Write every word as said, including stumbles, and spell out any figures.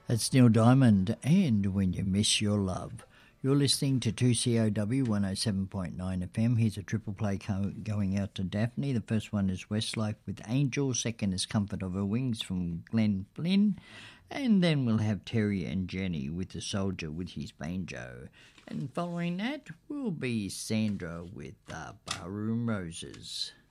That's Neil Diamond and When You Miss Your Love. You're listening to two C O W one oh seven point nine F M. Here's a triple play co- going out to Daphne. The first one is Westlife with Angel. Second is Comfort of Her Wings from Glenn Flynn. And then we'll have Terry and Jenny with The Soldier with his banjo. And following that will be Sandra with uh, Barroom Roses.